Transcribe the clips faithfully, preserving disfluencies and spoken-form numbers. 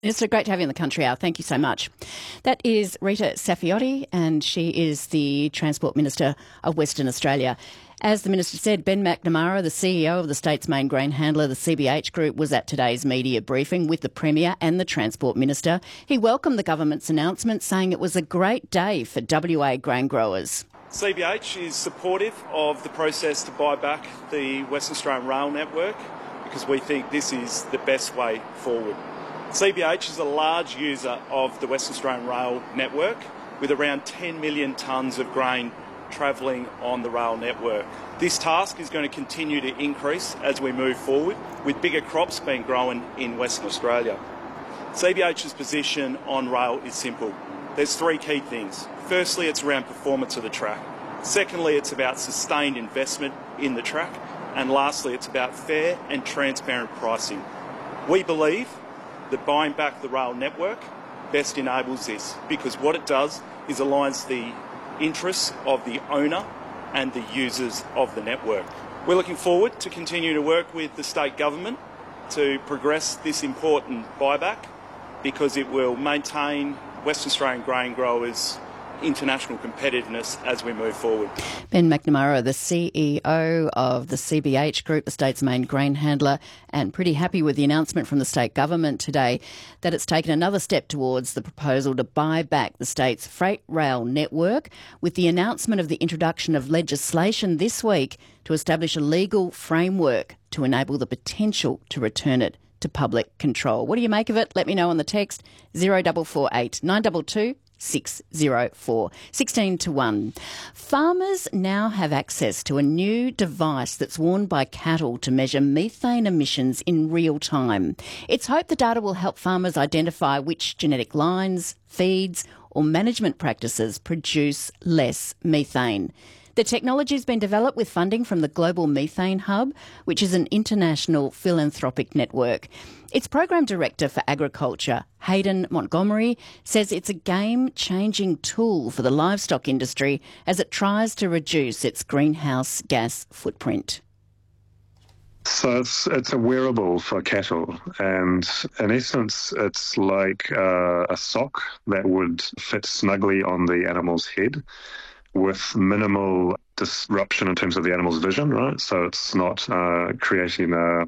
It's great to have you in the Country Hour. Thank you so much. That is Rita Saffioti, and she is the Transport Minister of Western Australia. As the Minister said, Ben McNamara, the C E O of the state's main grain handler, the C B H Group, was at today's media briefing with the Premier and the Transport Minister. He welcomed the government's announcement, saying it was a great day for W A grain growers. C B H is supportive of the process to buy back the Western Australian rail network because we think this is the best way forward. C B H is a large user of the Western Australian rail network with around ten million tonnes of grain travelling on the rail network. This task is going to continue to increase as we move forward, with bigger crops being grown in Western Australia. C B H's position on rail is simple. There's three key things. Firstly, it's around performance of the track. Secondly, it's about sustained investment in the track. And lastly, it's about fair and transparent pricing. We believe that buying back the rail network best enables this, because what it does is aligns the interests of the owner and the users of the network. We're looking forward to continue to work with the state government to progress this important buyback, because it will maintain Western Australian grain growers' international competitiveness as we move forward. Ben McNamara, the C E O of the C B H Group, the state's main grain handler, and pretty happy with the announcement from the state government today that it's taken another step towards the proposal to buy back the state's freight rail network, with the announcement of the introduction of legislation this week to establish a legal framework to enable the potential to return it to public control. What do you make of it? Let me know on the text zero four four eight nine two two six zero four. sixteen to one. Farmers now have access to a new device that's worn by cattle to measure methane emissions in real time. It's hoped the data will help farmers identify which genetic lines, feeds or management practices produce less methane. The technology has been developed with funding from the Global Methane Hub, which is an international philanthropic network. Its Program Director for Agriculture, Hayden Montgomery, says it's a game-changing tool for the livestock industry as it tries to reduce its greenhouse gas footprint. So it's, it's a wearable for cattle, and in essence it's like uh, a sock that would fit snugly on the animal's head, with minimal disruption in terms of the animal's vision, right? So it's not uh, creating a,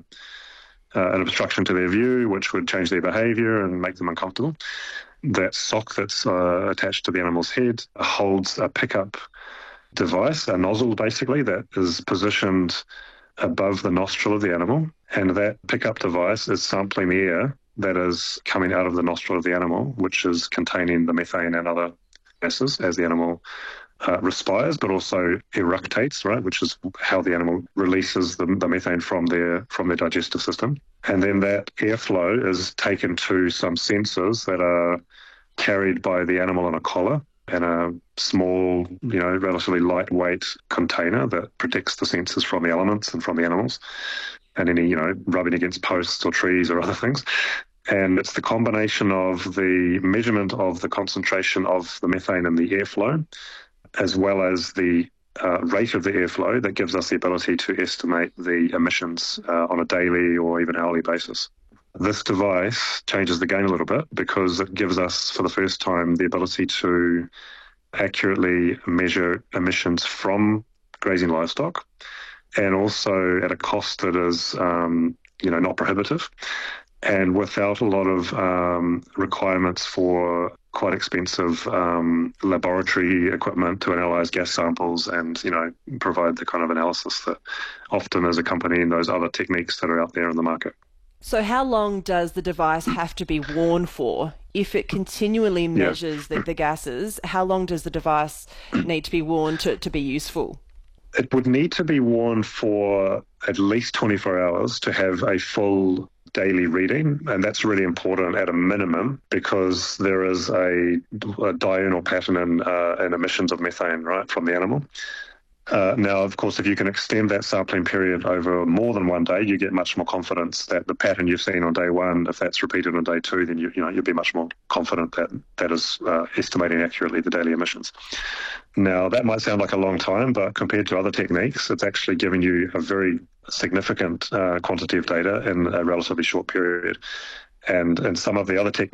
uh, an obstruction to their view, which would change their behaviour and make them uncomfortable. That sock that's uh, attached to the animal's head holds a pickup device, a nozzle basically, that is positioned above the nostril of the animal, and that pickup device is sampling the air that is coming out of the nostril of the animal, which is containing the methane and other gases as the animal Uh, respires, but also eructates, right, which is how the animal releases the, the methane from their from their digestive system. And then that airflow is taken to some sensors that are carried by the animal on a collar and a small, you know, relatively lightweight container that protects the sensors from the elements and from the animals and any, you know, rubbing against posts or trees or other things. And it's the combination of the measurement of the concentration of the methane in the airflow, as well as the uh, rate of the airflow, that gives us the ability to estimate the emissions uh, on a daily or even hourly basis. This device changes the game a little bit because it gives us, for the first time, the ability to accurately measure emissions from grazing livestock, and also at a cost that is, um, you know, not prohibitive, and without a lot of um, requirements for quite expensive um, laboratory equipment to analyse gas samples and, you know, provide the kind of analysis that often is accompanying those other techniques that are out there in the market. So how long does the device have to be worn for? If it continually measures yeah. the, the gases, how long does the device need to be worn to, to be useful? It would need to be worn for at least twenty-four hours to have a full daily reading, and that's really important at a minimum because there is a, a diurnal pattern in, uh, in emissions of methane, right, from the animal. Uh, now, of course, if you can extend that sampling period over more than one day, you get much more confidence that the pattern you've seen on day one, if that's repeated on day two, then you, you know, you'll be much more confident that that is uh, estimating accurately the daily emissions. Now, that might sound like a long time, but compared to other techniques, it's actually giving you a very significant uh, quantity of data in a relatively short period. and and some of the other techniques